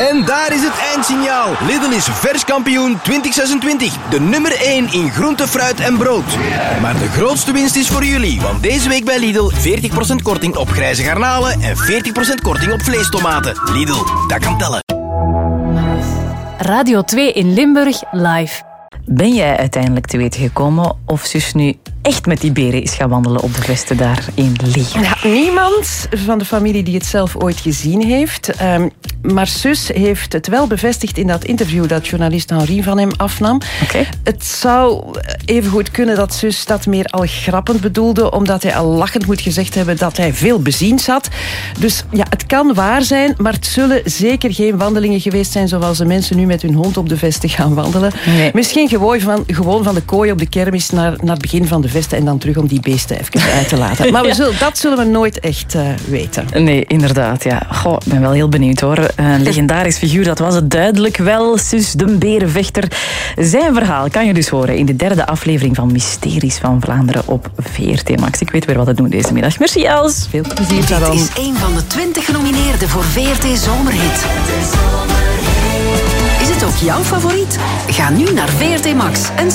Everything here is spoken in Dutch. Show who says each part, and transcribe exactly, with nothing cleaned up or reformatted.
Speaker 1: En daar is het eindsignaal. Lidl is vers kampioen twintig zesentwintig. De nummer één in groente, fruit en brood. Maar de grootste winst is voor jullie. Want deze week bij Lidl veertig procent korting op grijze garnalen en veertig procent korting op vleestomaten. Lidl, dat kan tellen.
Speaker 2: Radio twee in Limburg live.
Speaker 3: Ben jij uiteindelijk te weten gekomen of zus nu echt met die beren is gaan wandelen op de vesten daar in Lee?
Speaker 4: Ja, niemand van de familie die het zelf ooit gezien heeft. Um, maar zus heeft het wel bevestigd in dat interview dat journalist Henri van hem afnam.
Speaker 3: Okay.
Speaker 4: Het zou even goed kunnen dat zus dat meer al grappend bedoelde, omdat hij al lachend moet gezegd hebben dat hij veel beziens had. Dus ja, het kan waar zijn, maar het zullen zeker geen wandelingen geweest zijn zoals de mensen nu met hun hond op de vesten gaan wandelen.
Speaker 3: Nee.
Speaker 4: Misschien gewoon van, gewoon van de kooi op de kermis naar, naar het begin van de vesten en dan terug om die beesten even uit te laten. Maar we zullen, dat zullen we nooit echt uh, weten.
Speaker 3: Nee, inderdaad. Ja. Goh, ik ben wel heel benieuwd hoor. Een legendarisch figuur, dat was het duidelijk wel. Sus de berenvechter. Zijn verhaal kan je dus horen in de derde aflevering van Mysteries van Vlaanderen op V R T Max. Ik weet weer wat te doen deze middag. Merci Els.
Speaker 4: Veel plezier daarom.
Speaker 5: Dit is een van de twintig genomineerden voor V R T Zomerhit. Is het ook jouw favoriet? Ga nu naar V R T Max en